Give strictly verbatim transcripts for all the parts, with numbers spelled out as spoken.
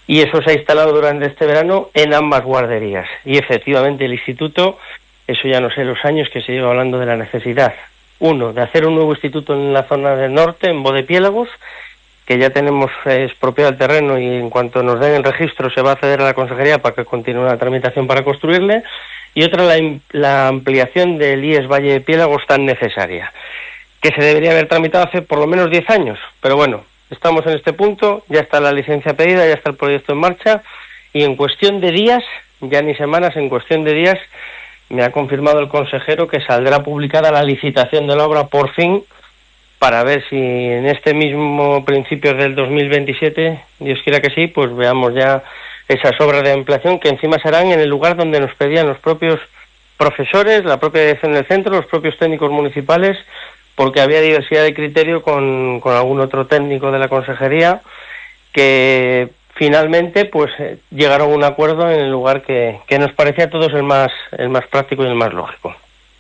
y eso se ha instalado durante este verano en ambas guarderías. Y efectivamente el instituto, eso ya no sé los años que se lleva hablando de la necesidad, uno, de hacer un nuevo instituto en la zona del norte, en Bodepiélagos, que ya tenemos eh, expropiado el terreno y en cuanto nos den el registro se va a acceder a la consejería para que continúe la tramitación para construirle, y otra, la, la ampliación del I E S Valle de Piélagos tan necesaria, que se debería haber tramitado hace por lo menos diez años, pero bueno, estamos en este punto, ya está la licencia pedida, ya está el proyecto en marcha, y en cuestión de días, ya ni semanas, en cuestión de días, me ha confirmado el consejero que saldrá publicada la licitación de la obra por fin, para ver si en este mismo principio del dos mil veintisiete, Dios quiera que sí, pues veamos ya esas obras de ampliación que encima serán en el lugar donde nos pedían los propios profesores, la propia dirección del centro, los propios técnicos municipales, porque había diversidad de criterio con, con algún otro técnico de la consejería que finalmente pues eh, llegaron a un acuerdo en el lugar que, que nos parecía a todos el más, el más práctico y el más lógico.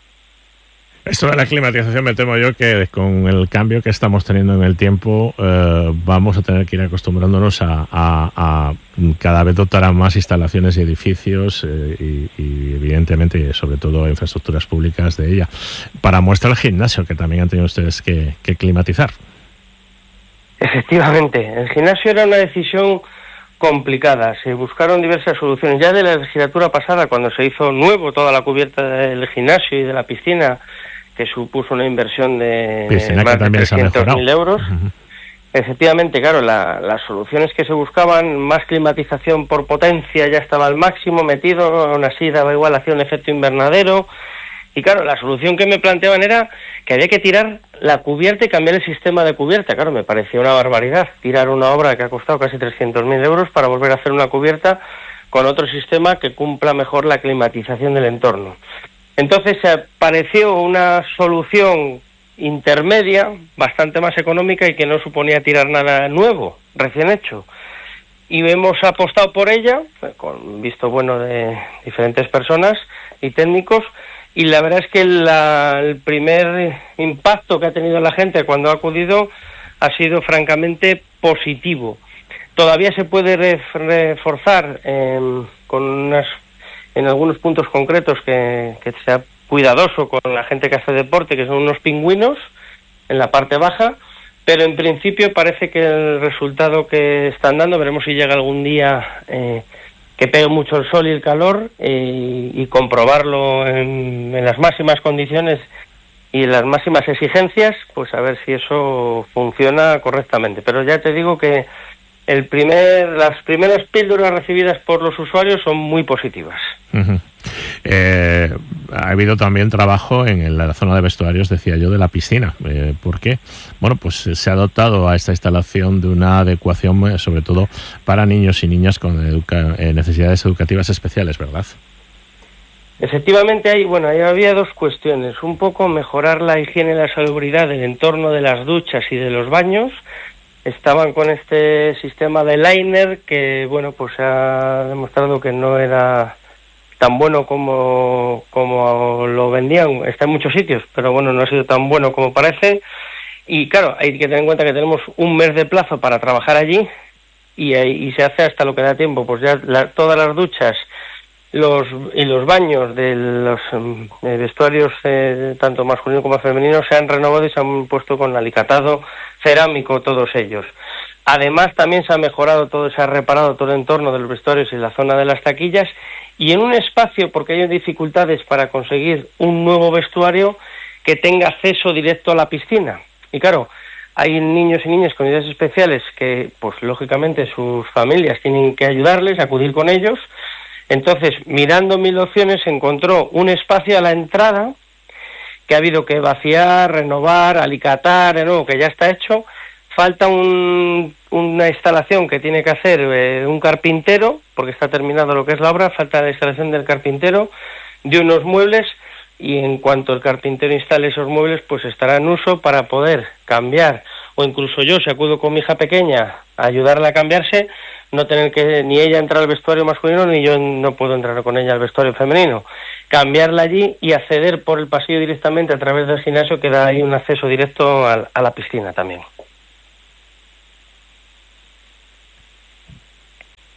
Esto de la climatización, me temo yo que con el cambio que estamos teniendo en el tiempo eh, vamos a tener que ir acostumbrándonos a, a, a cada vez dotar a más instalaciones y edificios eh, y, y evidentemente sobre todo a infraestructuras públicas de ella. Para muestra el gimnasio, que también han tenido ustedes que, que climatizar. Efectivamente, el gimnasio era una decisión complicada, se buscaron diversas soluciones. Ya de la legislatura pasada, cuando se hizo nuevo toda la cubierta del gimnasio y de la piscina, que supuso una inversión de piscina más de trescientos mil euros. Uh-huh. Efectivamente, claro, la, las soluciones que se buscaban, más climatización por potencia, ya estaba al máximo metido, aún así daba igual, hacía un efecto invernadero. Y claro, la solución que me planteaban era que había que tirar la cubierta y cambiar el sistema de cubierta. Claro, me parecía una barbaridad tirar una obra que ha costado casi trescientos mil euros para volver a hacer una cubierta con otro sistema que cumpla mejor la climatización del entorno. Entonces se apareció una solución intermedia, bastante más económica y que no suponía tirar nada nuevo, recién hecho. Y hemos apostado por ella, con visto bueno de diferentes personas y técnicos, y la verdad es que la, el primer impacto que ha tenido la gente cuando ha acudido ha sido francamente positivo. Todavía se puede reforzar eh, con unas en algunos puntos concretos que, que sea cuidadoso con la gente que hace deporte, que son unos pingüinos en la parte baja, pero en principio parece que el resultado que están dando, veremos si llega algún día eh, que pegue mucho el sol y el calor eh, y comprobarlo en, en las máximas condiciones y en las máximas exigencias, pues a ver si eso funciona correctamente. Pero ya te digo que el primer, las primeras píldoras recibidas por los usuarios son muy positivas. Uh-huh. Eh, ha habido también trabajo en la zona de vestuarios, decía yo, de la piscina. Eh, ¿Por qué? Bueno, pues se ha dotado a esta instalación de una adecuación, sobre todo para niños y niñas con educa- eh, necesidades educativas especiales, ¿verdad? Efectivamente, hay, bueno, ahí había dos cuestiones. Un poco mejorar la higiene y la salubridad del entorno de las duchas y de los baños. Estaban con este sistema de liner que, bueno, pues se ha demostrado que no era tan bueno como, como lo vendían. Está en muchos sitios, pero bueno, no ha sido tan bueno como parece. Y claro, hay que tener en cuenta que tenemos un mes de plazo para trabajar allí y, y se hace hasta lo que da tiempo. Pues ya la, todas las duchas los y los baños de los eh, vestuarios, eh, tanto masculino como femenino, se han renovado y se han puesto con alicatado cerámico todos ellos. Además, también se ha mejorado todo, se ha reparado todo el entorno de los vestuarios y la zona de las taquillas, y en un espacio, porque hay dificultades para conseguir un nuevo vestuario que tenga acceso directo a la piscina. Y claro, hay niños y niñas con necesidades especiales que, pues lógicamente, sus familias tienen que ayudarles, acudir con ellos. Entonces, mirando mil opciones, encontró un espacio a la entrada que ha habido que vaciar, renovar, alicatar, de nuevo, que ya está hecho. Falta un, una instalación que tiene que hacer eh, un carpintero, porque está terminado lo que es la obra, falta la instalación del carpintero, de unos muebles, y en cuanto el carpintero instale esos muebles, pues estará en uso para poder cambiar, o incluso yo, si acudo con mi hija pequeña a ayudarla a cambiarse, no tener que ni ella entrar al vestuario masculino, ni yo no puedo entrar con ella al vestuario femenino. Cambiarla allí y acceder por el pasillo directamente a través del gimnasio, que da ahí un acceso directo a, a la piscina también.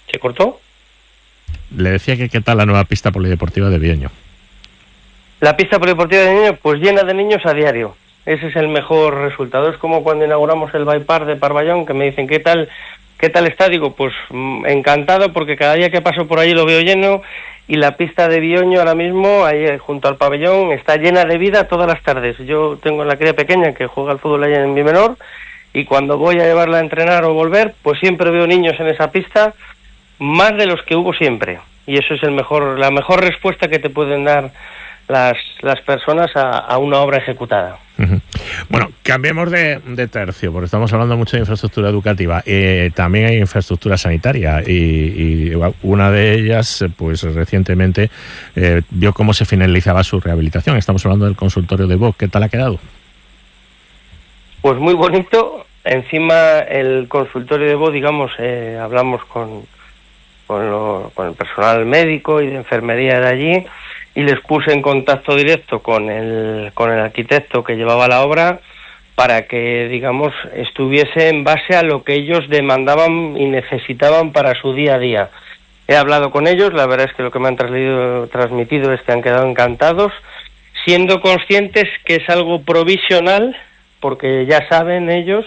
¿Se cortó? Le decía que qué tal la nueva pista polideportiva de Bioño. La pista polideportiva de niños, pues llena de niños a diario. Ese es el mejor resultado. Es como cuando inauguramos el Bypark de Parballón, que me dicen, ¿qué tal qué tal está? Digo, pues mmm, encantado, porque cada día que paso por allí lo veo lleno, y la pista de Bioño ahora mismo, ahí junto al pabellón, está llena de vida todas las tardes. Yo tengo la cría pequeña que juega al fútbol allá en mi menor, y cuando voy a llevarla a entrenar o volver, pues siempre veo niños en esa pista, más de los que hubo siempre. Y eso es el mejor, la mejor respuesta que te pueden dar las, las personas a, a una obra ejecutada. Uh-huh. Bueno, cambiemos de, de tercio, porque estamos hablando mucho de infraestructura educativa. Eh, también hay infraestructura sanitaria, y, y una de ellas, pues recientemente, eh, vio cómo se finalizaba su rehabilitación. Estamos hablando del consultorio de Vox. ¿Qué tal ha quedado? Pues muy bonito. Encima, el consultorio de Vox, digamos, eh, hablamos con, con, lo, con el personal médico y de enfermería de allí, y les puse en contacto directo con el con el arquitecto que llevaba la obra para que, digamos, estuviese en base a lo que ellos demandaban y necesitaban para su día a día. He hablado con ellos, la verdad es que lo que me han transmitido, transmitido es que han quedado encantados, siendo conscientes que es algo provisional, porque ya saben ellos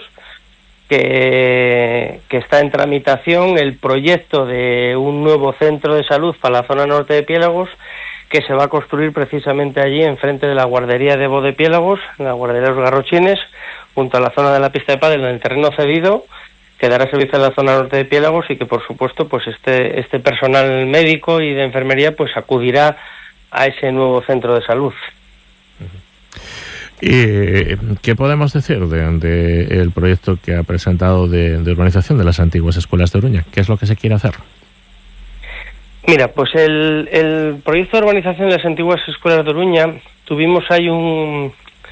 que, que está en tramitación el proyecto de un nuevo centro de salud para la zona norte de Piélagos, que se va a construir precisamente allí, enfrente de la guardería de Vox de Piélagos, en la guardería de los Garrochines, junto a la zona de la pista de pádel, en el terreno cedido, que dará servicio en la zona norte de Piélagos, y que, por supuesto, pues este este personal médico y de enfermería pues acudirá a ese nuevo centro de salud. ¿Y qué podemos decir de, de el proyecto que ha presentado de, de urbanización de las antiguas escuelas de Oruña? ¿Qué es lo que se quiere hacer? Mira, pues el, el proyecto de urbanización de las antiguas escuelas de Oruña, tuvimos ahí un,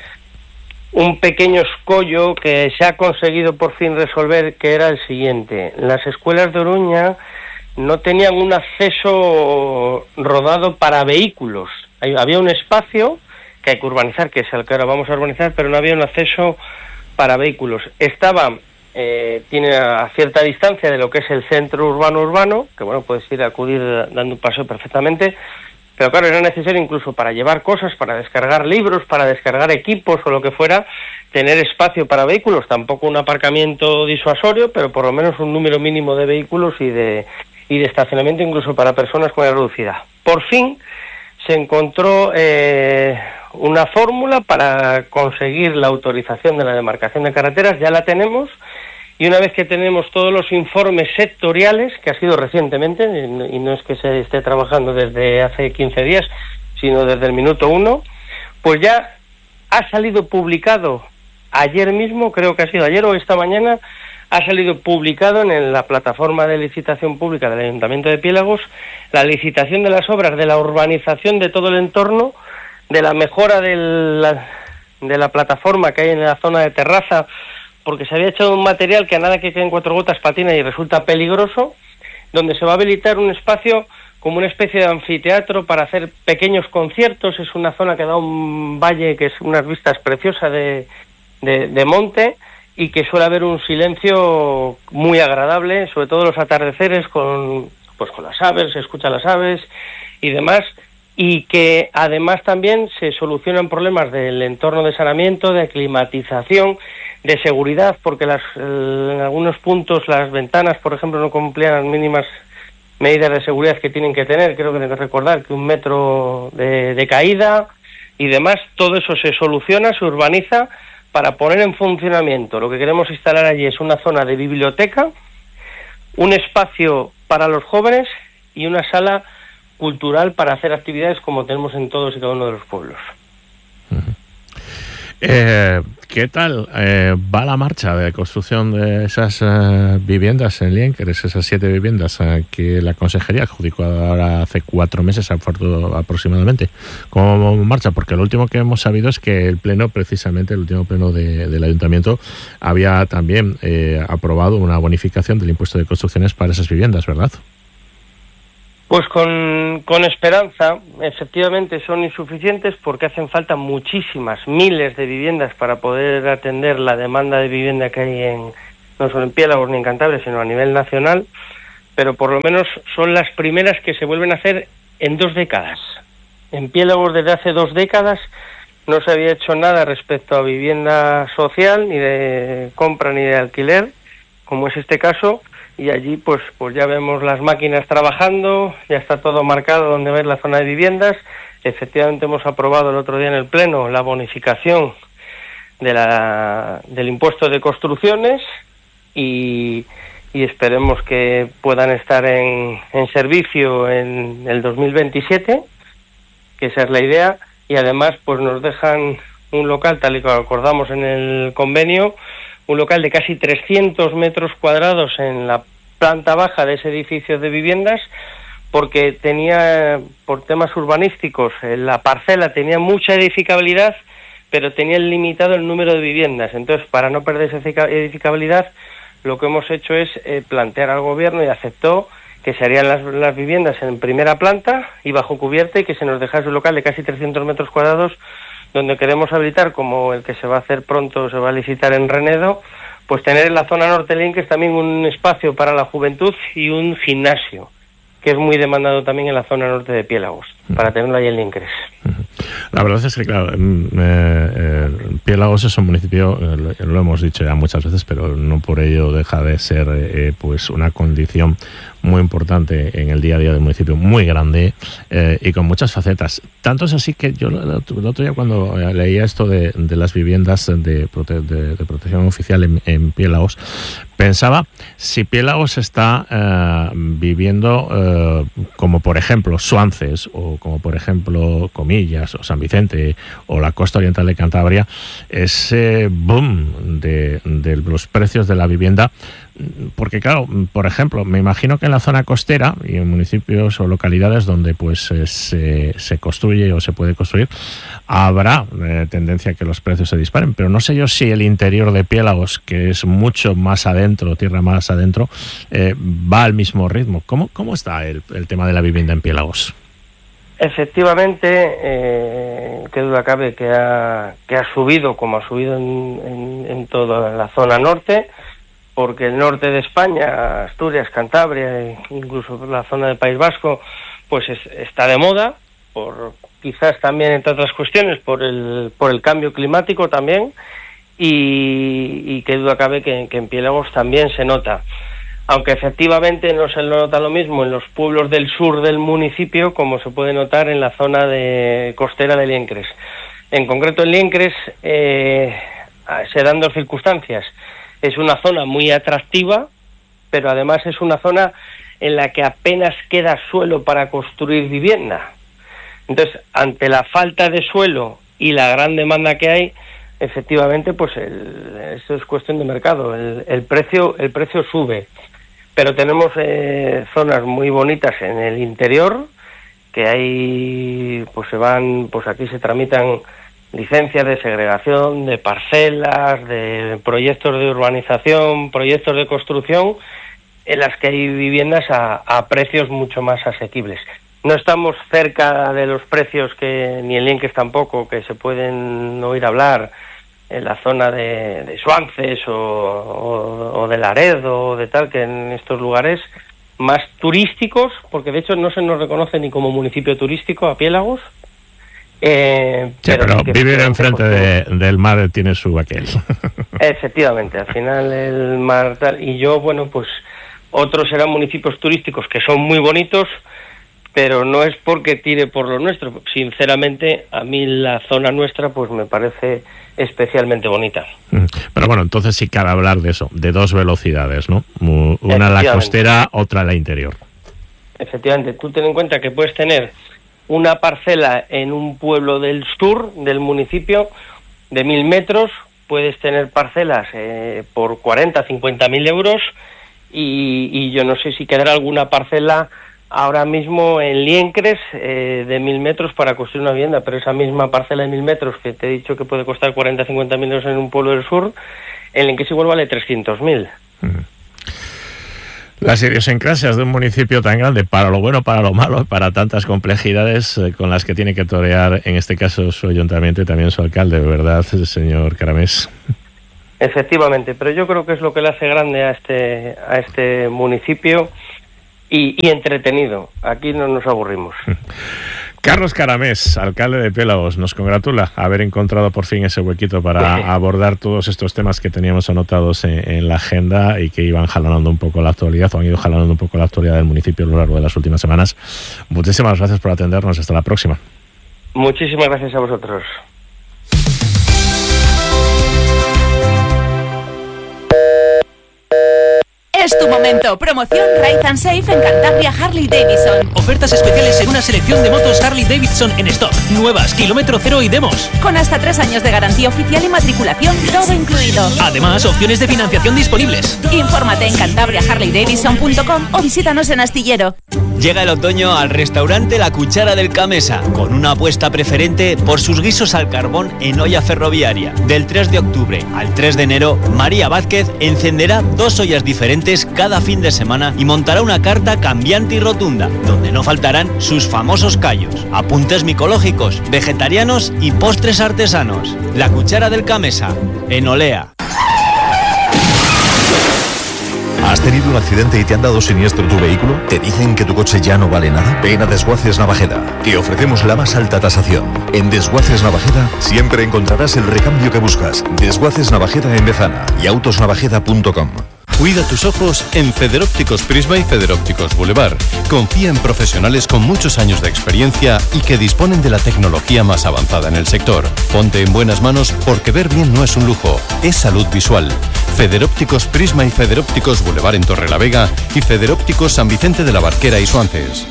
un pequeño escollo que se ha conseguido por fin resolver, que era el siguiente. Las escuelas de Oruña no tenían un acceso rodado para vehículos. Había un espacio que hay que urbanizar, que es el que ahora vamos a urbanizar, pero no había un acceso para vehículos. Estaba... Eh, tiene a cierta distancia de lo que es el centro urbano urbano, que bueno, puedes ir a acudir dando un paseo perfectamente, pero claro, era necesario incluso para llevar cosas, para descargar libros, para descargar equipos o lo que fuera, tener espacio para vehículos, tampoco un aparcamiento disuasorio, pero por lo menos un número mínimo de vehículos y de, y de estacionamiento incluso para personas con edad reducida. Por fin se encontró eh, una fórmula para conseguir la autorización de la demarcación de carreteras, ya la tenemos, y una vez que tenemos todos los informes sectoriales, que ha sido recientemente, y no es que se esté trabajando desde hace quince días, sino desde el minuto uno, pues ya ha salido publicado ayer mismo, creo que ha sido ayer o esta mañana, ha salido publicado en la plataforma de licitación pública del Ayuntamiento de Piélagos la licitación de las obras de la urbanización de todo el entorno, de la mejora de la, de la plataforma que hay en la zona de terraza, porque se había hecho un material que a nada que queden cuatro gotas patina y resulta peligroso, donde se va a habilitar un espacio como una especie de anfiteatro para hacer pequeños conciertos. Es una zona que da un valle que es unas vistas preciosas de, de, de monte, y que suele haber un silencio muy agradable, sobre todo los atardeceres con pues con las aves, se escuchan las aves y demás, y que además también se solucionan problemas del entorno de saneamiento, de climatización, de seguridad, porque las, en algunos puntos las ventanas, por ejemplo, no cumplían las mínimas medidas de seguridad que tienen que tener. Creo que hay que recordar que un metro de, de caída y demás, todo eso se soluciona, se urbaniza para poner en funcionamiento. Lo que queremos instalar allí es una zona de biblioteca, un espacio para los jóvenes y una sala cultural para hacer actividades como tenemos en todos y cada uno de los pueblos. Uh-huh. Eh, ¿Qué tal eh, va la marcha de construcción de esas eh, viviendas en Lienqueres, esas siete viviendas eh, que la Consejería adjudicó ahora hace cuatro meses aproximadamente? ¿Cómo marcha? Porque lo último que hemos sabido es que el Pleno, precisamente el último Pleno de, del Ayuntamiento, había también eh, aprobado una bonificación del impuesto de construcciones para esas viviendas, ¿verdad? Pues con, con esperanza. Efectivamente son insuficientes porque hacen falta muchísimas, miles de viviendas para poder atender la demanda de vivienda que hay en no solo en Piélagos ni en Cantabria, sino a nivel nacional. pero por lo menos son las primeras que se vuelven a hacer en dos décadas. En Piélagos desde hace dos décadas no se había hecho nada respecto a vivienda social, ni de compra ni de alquiler, como es este caso, y allí pues pues ya vemos las máquinas trabajando, ya está todo marcado donde va a ir la zona de viviendas. Efectivamente hemos aprobado el otro día en el Pleno la bonificación de la, del impuesto de construcciones y, y esperemos que puedan estar en, en servicio en el dos mil veintisiete, que esa es la idea, y además pues nos dejan un local, tal y como acordamos en el convenio, un local de casi trescientos metros cuadrados en la planta baja de ese edificio de viviendas, porque tenía, por temas urbanísticos, la parcela tenía mucha edificabilidad, pero tenía limitado el número de viviendas. Entonces, para no perder esa edificabilidad, lo que hemos hecho es eh, plantear al gobierno, y aceptó, que se harían las, las viviendas en primera planta y bajo cubierta, y que se nos dejase un local de casi trescientos metros cuadrados, donde queremos habilitar, como el que se va a hacer pronto, se va a licitar en Renedo, pues tener en la zona norte de Lienques también un espacio para la juventud y un gimnasio, que es muy demandado también en la zona norte de Piélagos, para tenerlo ahí en Lienques. La verdad es que, claro, eh, eh, Piélagos es un municipio, eh, lo hemos dicho ya muchas veces, pero no por ello deja de ser eh, pues una condición muy importante en el día a día del municipio, muy grande eh, y con muchas facetas. Tanto es así que yo el otro día, cuando leía esto de, de las viviendas de, prote de, de protección oficial en, en Piélagos, pensaba si Piélagos está eh, viviendo eh, como por ejemplo Suances, o como por ejemplo Comillas, o San Vicente, o la costa oriental de Cantabria, ese boom de, de los precios de la vivienda. Porque claro, por ejemplo, me imagino que en la zona costera y en municipios o localidades donde pues eh, se, se construye o se puede construir, habrá eh, tendencia a que los precios se disparen, pero no sé yo si el interior de Piélagos, que es mucho más adentro, tierra más adentro, eh, va al mismo ritmo. ¿Cómo, cómo está el, el tema de la vivienda en Piélagos? Efectivamente, eh, qué duda cabe que ha, que ha subido, como ha subido en, en, en toda la zona norte, porque el norte de España, Asturias, Cantabria, incluso la zona del País Vasco, pues es, está de moda, por quizás también, entre otras cuestiones, por el por el cambio climático también, y, y qué duda cabe que, que en Piélagos también se nota. Aunque efectivamente no se nota lo mismo en los pueblos del sur del municipio como se puede notar en la zona de costera de Lienques. En concreto en Lienques eh, se dan dos circunstancias. Es una zona muy atractiva, pero además es una zona en la que apenas queda suelo para construir vivienda. Entonces, ante la falta de suelo y la gran demanda que hay, efectivamente, pues el, eso es cuestión de mercado. El, el precio, el precio sube. Pero tenemos eh, zonas muy bonitas en el interior, que hay, pues se van, pues aquí se tramitan licencias de segregación, de parcelas, de proyectos de urbanización, proyectos de construcción, en las que hay viviendas a, a precios mucho más asequibles. No estamos cerca de los precios que, ni en Lienques tampoco, que se pueden oír hablar en la zona de, de Suances o, o, o de Laredo o de tal, que en estos lugares más turísticos, porque de hecho no se nos reconoce ni como municipio turístico a Piélagos. Eh, sí, pero, pero vivir enfrente de, del mar tiene su aquel. Efectivamente, al final el mar tal, y yo, bueno, pues otros serán municipios turísticos que son muy bonitos, pero no es porque tire por lo nuestro. Sinceramente, a mí la zona nuestra pues me parece especialmente bonita. Pero bueno, entonces sí cabe hablar de eso, de dos velocidades, ¿no? Una la costera, otra la interior. Efectivamente, tú ten en cuenta que puedes tener una parcela en un pueblo del sur del municipio de mil metros, puedes tener parcelas eh, por cuarenta, cincuenta mil euros y, y yo no sé si quedará alguna parcela ahora mismo en Lienques eh, de mil metros para construir una vivienda, pero esa misma parcela de mil metros que te he dicho que puede costar cuarenta, cincuenta mil euros en un pueblo del sur, en Lienques igual vale trescientos mil. Uh-huh. Las idiosincrasias de un municipio tan grande, para lo bueno, para lo malo, para tantas complejidades eh, con las que tiene que torear, en este caso su ayuntamiento y también su alcalde, ¿verdad, señor Caramés? Efectivamente, pero yo creo que es lo que le hace grande a este, a este municipio, y, y entretenido. Aquí no nos aburrimos. Carlos Caramés, alcalde de Pélagos, nos congratula haber encontrado por fin ese huequito para sí. abordar todos estos temas que teníamos anotados en, en la agenda y que iban jalonando un poco la actualidad, o han ido jalonando un poco la actualidad del municipio a lo largo de las últimas semanas. Muchísimas gracias por atendernos. Hasta la próxima. Muchísimas gracias a vosotros. Es tu momento. Promoción Ride and Safe en Cantabria Harley Davidson. Ofertas especiales en una selección de motos Harley Davidson en stock. Nuevas, kilómetro cero y demos. Con hasta tres años de garantía oficial y matriculación, todo incluido. Además, opciones de financiación disponibles. Infórmate en cantabria harley davidson punto com o visítanos en Astillero. Llega el otoño al restaurante La Cuchara del Camesa, con una apuesta preferente por sus guisos al carbón en olla ferroviaria. Del tres de octubre al tres de enero, María Vázquez encenderá dos ollas diferentes cada fin de semana y montará una carta cambiante y rotunda, donde no faltarán sus famosos callos, apuntes micológicos, vegetarianos y postres artesanos. La Cuchara del Camesa, en Olea. ¿Has tenido un accidente y te han dado siniestro tu vehículo? ¿Te dicen que tu coche ya no vale nada? Ven a Desguaces Navajeda. Te ofrecemos la más alta tasación. En Desguaces Navajeda siempre encontrarás el recambio que buscas. Desguaces Navajeda en Bezana y autos navajeda punto com. Cuida tus ojos en Federópticos Prisma y Federópticos Boulevard. Confía en profesionales con muchos años de experiencia y que disponen de la tecnología más avanzada en el sector. Ponte en buenas manos porque ver bien no es un lujo, es salud visual. Federópticos Prisma y Federópticos Boulevard en Torrelavega y Federópticos San Vicente de la Barquera y Suances.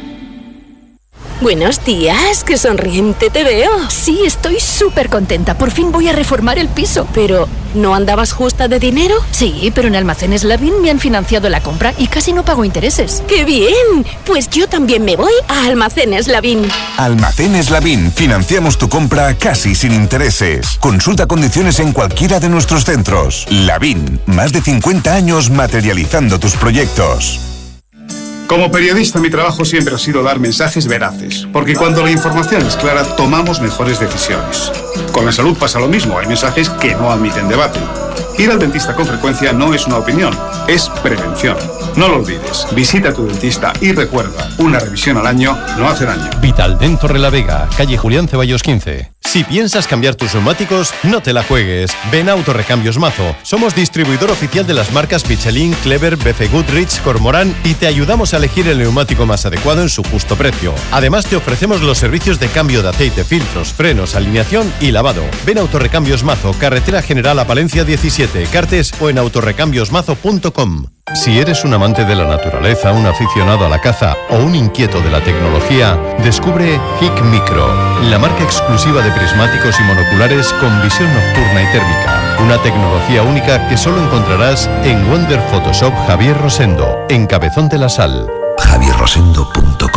Buenos días, qué sonriente te veo. Sí, estoy súper contenta. Por fin voy a reformar el piso. Pero, ¿no andabas justa de dinero? Sí, pero en Almacenes Lavín me han financiado la compra y casi no pago intereses. ¡Qué bien! Pues yo también me voy a Almacenes Lavín. Almacenes Lavín. Financiamos tu compra casi sin intereses. Consulta condiciones en cualquiera de nuestros centros. Lavín. Más de cincuenta años materializando tus proyectos. Como periodista, mi trabajo siempre ha sido dar mensajes veraces, porque cuando la información es clara, tomamos mejores decisiones. Con la salud pasa lo mismo, hay mensajes que no admiten debate. Ir al dentista con frecuencia no es una opinión, es prevención. No lo olvides, visita a tu dentista y recuerda, una revisión al año no hace daño. Vitaldent Torrelavega, calle Julián Ceballos quince. Si piensas cambiar tus neumáticos, no te la juegues. Ven a Autorrecambios Mazo. Somos distribuidor oficial de las marcas Michelin, Clever, B F Goodrich, Cormorán y te ayudamos a elegir el neumático más adecuado en su justo precio. Además, te ofrecemos los servicios de cambio de aceite, filtros, frenos, alineación y lavado. Ven a Autorrecambios Mazo, carretera general a Palencia diecisiete, Cartes o en autorrecambios mazo punto com. Si eres un amante de la naturaleza, un aficionado a la caza o un inquieto de la tecnología, descubre Hic Micro, la marca exclusiva de prismáticos y monoculares con visión nocturna y térmica. Una tecnología única que solo encontrarás en Wonder Photoshop Javier Rosendo, en Cabezón de la Sal. javier rosendo punto com